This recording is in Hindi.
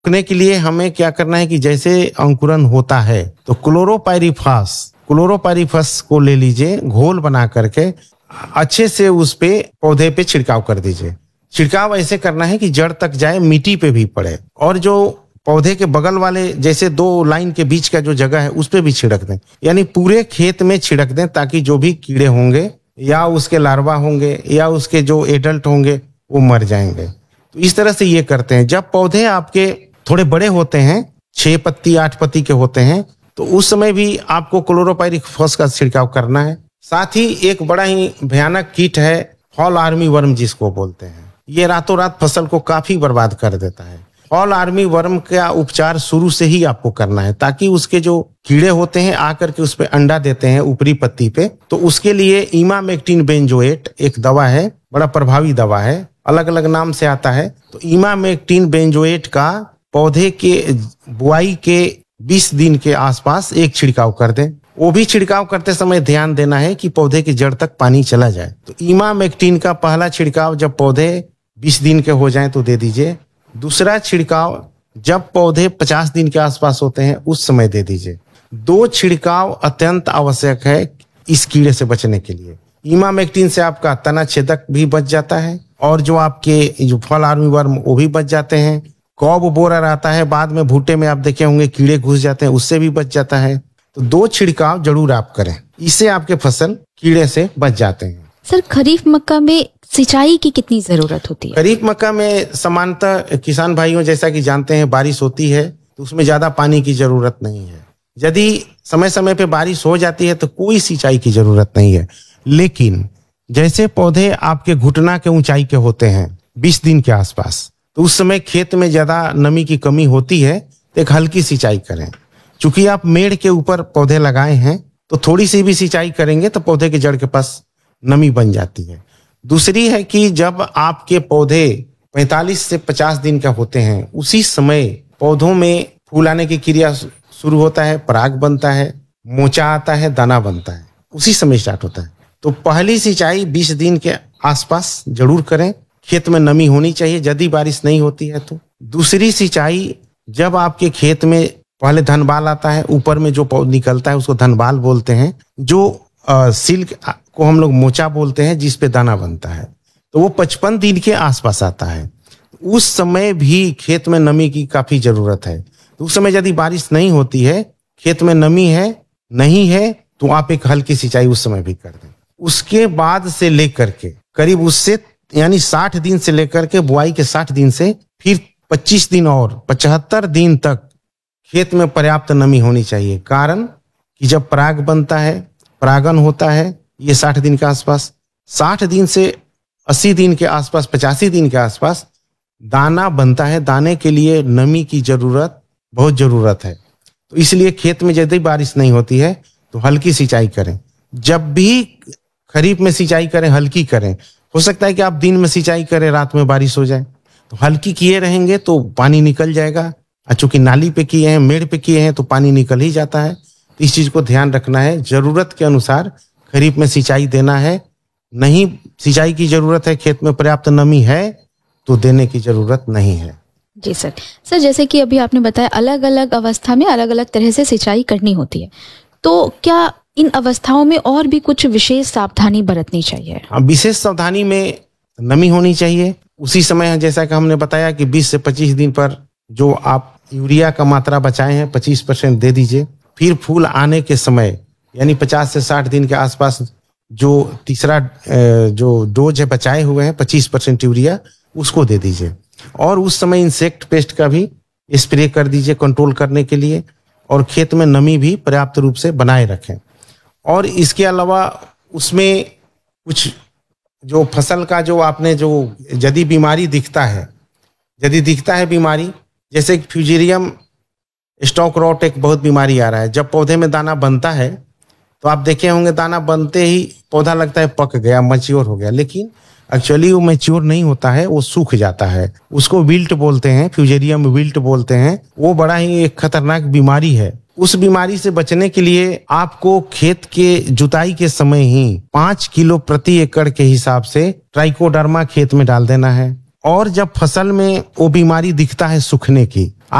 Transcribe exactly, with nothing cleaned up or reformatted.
रोकने के लिए हमें क्या करना है कि जैसे अंकुरन होता है तो क्लोरोपाइरीफास क्लोरोपाइरीफास को ले लीजिए, घोल बना करके अच्छे से उस पे पौधे पे छिड़काव कर दीजिए। छिड़काव ऐसे करना है कि जड़ तक जाए, मिट्टी पे भी पड़े, और जो पौधे के बगल वाले जैसे दो लाइन के बीच का जो जगह है उस पे भी छिड़क दें, यानी पूरे खेत में छिड़क दें, ताकि जो भी कीड़े होंगे या उसके लार्वा होंगे या उसके जो एडल्ट होंगे वो मर जाएंगे। तो इस तरह से ये करते हैं। जब पौधे आपके थोड़े बड़े होते हैं, छह पत्ती आठ पत्ती के होते हैं, तो उस समय भी आपको क्लोरोपाइरीफास का छिड़काव करना है। साथ ही एक बड़ा ही भयानक कीट है फॉल आर्मी वर्म, जिसको बोलते हैं। ये रातों रात फसल को काफी बर्बाद कर देता है। फॉल आर्मी वर्म का उपचार शुरू से ही आपको करना है, ताकि उसके जो कीड़े होते हैं आकर के उस पे अंडा देते हैं ऊपरी पत्ती पे, तो उसके लिए इमामेक्टिन बेंजोएट एक दवा है, बड़ा प्रभावी दवा है, अलग अलग नाम से आता है। तो इमामेक्टिन बेंजोएट का पौधे के बुआई के बीस दिन के आसपास एक छिड़काव कर दें। वो भी छिड़काव करते समय ध्यान देना है कि पौधे की जड़ तक पानी चला जाए। तो इमामेक्टिन का पहला छिड़काव जब पौधे बीस दिन के हो जाएं तो दे दीजिए। दूसरा छिड़काव जब पौधे पचास दिन के आसपास होते हैं उस समय दे दीजिए। दो छिड़काव अत्यंत आवश्यक है इस कीड़े से बचने के लिए। इमामेक्टिन से आपका तना छेदक भी बच जाता है, और जो आपके जो फॉल आर्मी वर्म वो भी बच जाते हैं। कॉब बोरर आता है बाद में, भुट्टे में आप देखे होंगे कीड़े घुस जाते हैं, उससे भी बच जाता है। तो दो छिड़काव जरूर आप करें, इससे आपके फसल कीड़े से बच जाते हैं। सर, खरीफ मक्का में सिंचाई की कितनी जरूरत होती है? खरीफ मक्का में सामान्यतः किसान भाइयों जैसा कि जानते हैं बारिश होती है तो उसमें ज्यादा पानी की जरूरत नहीं है। यदि समय समय पे बारिश हो जाती है तो कोई सिंचाई की जरूरत नहीं है। लेकिन जैसे पौधे आपके घुटना के ऊंचाई के होते हैं बीस दिन के आसपास, तो उस समय खेत में ज्यादा नमी की कमी होती है, तो एक हल्की सिंचाई करें। चूंकि आप मेड़ के ऊपर पौधे लगाए हैं तो थोड़ी सी भी सिंचाई करेंगे तो पौधे के जड़ के पास नमी बन जाती है। दूसरी है कि जब आपके पौधे पैंतालीस से पचास दिन का होते हैं, उसी समय पौधों में फूल आने की क्रिया शुरू होता है, पराग बनता है, मोचा आता है, दाना बनता है, उसी समय स्टार्ट होता है। तो पहली सिंचाई बीस दिन के आसपास जरूर करें, खेत में नमी होनी चाहिए यदि बारिश नहीं होती है तो। दूसरी सिंचाई जब आपके खेत में पहले धनबाल आता है, ऊपर में जो पौध निकलता है उसको धनबाल बोलते हैं, जो आ, सिल्क को हम लोग मोचा बोलते हैं, जिस पे दाना बनता है, तो वो पचपन दिन के आसपास आता है। उस समय भी खेत में नमी की काफी जरूरत है। तो उस समय यदि बारिश नहीं होती है, खेत में नमी है नहीं है, तो आप एक हल्की सिंचाई उस समय भी कर दें। उसके बाद से लेकर के करीब उससे यानी साठ दिन से लेकर के बुआई के साठ दिन से फिर पच्चीस दिन और पचहत्तर दिन तक खेत में पर्याप्त नमी होनी चाहिए। कारण कि जब पराग बनता है, परागन होता है, ये साठ दिन के आसपास, साठ दिन से अस्सी दिन के आसपास, पचासी दिन के आसपास दाना बनता है। दाने के लिए नमी की जरूरत बहुत जरूरत है। तो इसलिए खेत में यदि बारिश नहीं होती है तो हल्की सिंचाई करें। जब भी खरीफ में सिंचाई करें हल्की करें। हो सकता है कि आप दिन में सिंचाई करें, रात में बारिश हो जाए, तो हल्की किए रहेंगे तो पानी निकल जाएगा। चूंकि नाली पे किए हैं, मेड़ पे किए हैं, तो पानी निकल ही जाता है। तो इस चीज को ध्यान रखना है। जरूरत के अनुसार खरीफ में सिंचाई देना है। नहीं सिंचाई की जरूरत है, खेत में पर्याप्त नमी है, तो देने की जरूरत नहीं है। जी सर। सर, जैसे कि अभी आपने बताया अलग अलग अवस्था में अलग अलग तरह से सिंचाई करनी होती है, तो क्या इन अवस्थाओं में और भी कुछ विशेष सावधानी बरतनी चाहिए? हाँ, विशेष सावधानी में नमी होनी चाहिए। उसी समय जैसा कि हमने बताया कि बीस से पच्चीस दिन पर जो आप यूरिया का मात्रा बचाए हैं पच्चीस परसेंट दे दीजिए। फिर फूल आने के समय यानी पचास से साठ दिन के आसपास जो तीसरा जो डोज है बचाए हुए हैं पच्चीस परसेंट यूरिया, उसको दे दीजिए। और उस समय इंसेक्ट पेस्ट का भी स्प्रे कर दीजिए कंट्रोल करने के लिए, और खेत में नमी भी पर्याप्त रूप से बनाए रखें। और इसके अलावा उसमें कुछ जो फसल का जो आपने जो यदि बीमारी दिखता है यदि दिखता है बीमारी, जैसे फ्यूजेरियम स्टॉक रॉट एक बहुत बीमारी आ रहा है। जब पौधे में दाना बनता है तो आप देखे होंगे दाना बनते ही पौधा लगता है पक गया, मैच्योर हो गया, लेकिन एक्चुअली वो मैच्योर नहीं होता है, वो सूख जाता है। उसको विल्ट बोलते हैं, फ्यूजेरियम विल्ट बोलते हैं। वो बड़ा ही एक खतरनाक बीमारी है। उस बीमारी से बचने के लिए आपको खेत के जुताई के समय ही पांच किलो प्रति एकड़ के हिसाब से ट्राइकोडर्मा खेत में डाल देना है। और जब फसल में वो बीमारी दिखता है सूखने की,